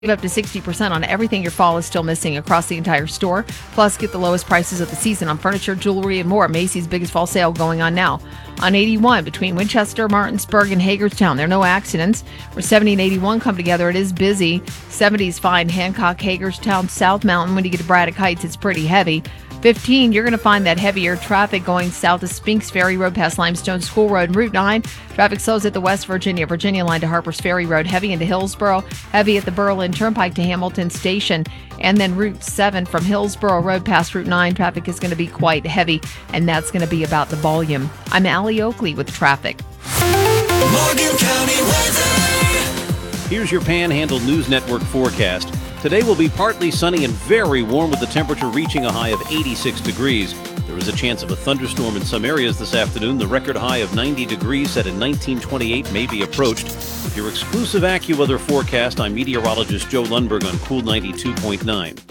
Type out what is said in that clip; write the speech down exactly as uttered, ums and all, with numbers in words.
Up to sixty percent on everything your fall is still missing across the entire store. Plus, get the lowest prices of the season on furniture, jewelry, and more. Macy's biggest fall sale going on now. On eighty-one, between Winchester, Martinsburg, and Hagerstown, there are no accidents. Where seventy and eighty-one come together, it is busy. seventy is fine. Hancock, Hagerstown, South Mountain. When you get to Braddock Heights, it's pretty heavy. fifteen, you're going to find that heavier traffic going south of Spinks Ferry Road past Limestone School Road and Route nine. Traffic slows at the West Virginia, Virginia line to Harpers Ferry Road, heavy into Hillsboro, heavy at the Berlin Turnpike to Hamilton Station, and then Route seven from Hillsboro Road past Route nine. Traffic is going to be quite heavy, and that's going to be about the volume. I'm Allie Oakley with traffic. Morgan County weather. Here's your Panhandle News Network forecast. Today will be partly sunny and very warm with the temperature reaching a high of eighty-six degrees. There is a chance of a thunderstorm in some areas this afternoon. The record high of ninety degrees set in nineteen twenty-eight may be approached. With your exclusive AccuWeather forecast, I'm meteorologist Joe Lundberg on Cool ninety-two point nine.